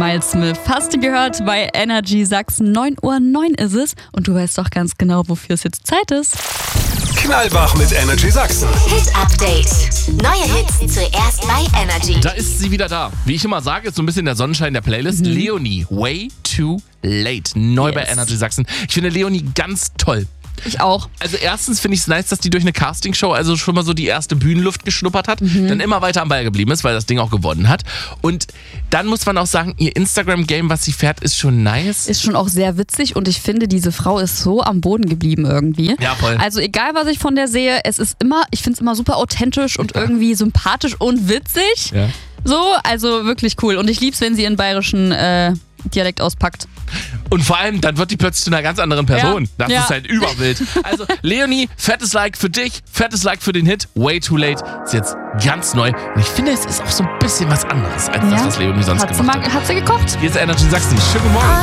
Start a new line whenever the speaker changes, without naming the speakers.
Miles Smith. Hast du gehört bei Energy Sachsen? 9:09 Uhr ist es und du weißt doch ganz genau, wofür es jetzt Zeit ist.
Knallwach mit Energy Sachsen.
Hit Update. Neue Hits zuerst bei Energy.
Da ist sie wieder da. Wie ich immer sage, ist so ein bisschen der Sonnenschein der Playlist. Leonie, Way Too Late. Neu bei Energy Sachsen. Ich finde Leonie ganz toll.
Ich auch.
Also erstens finde ich es nice, dass die durch eine Castingshow also schon mal so die erste Bühnenluft geschnuppert hat, dann immer weiter am Ball geblieben ist, weil das Ding auch gewonnen hat. Und dann muss man auch sagen, ihr Instagram-Game, was sie fährt, ist schon nice.
Ist schon auch sehr witzig und ich finde, diese Frau ist so am Boden geblieben irgendwie.
Ja, voll.
Also egal, was ich von der sehe, ich finde es immer super authentisch und irgendwie sympathisch und witzig.
Ja.
So, also wirklich cool. Und ich lieb's, wenn sie ihren bayerischen Dialekt auspackt.
Und vor allem, dann wird die plötzlich zu einer ganz anderen Person.
Ja.
Das
Ja.
ist halt überwild. Also Leonie, fettes Like für dich, fettes Like für den Hit. Way Too Late ist jetzt ganz neu. Und ich finde, es ist auch so ein bisschen was anderes, als das, was Leonie sonst gemacht hat.
Hat sie gekocht?
Hier ist Energy Sachsen. Schönen guten Morgen.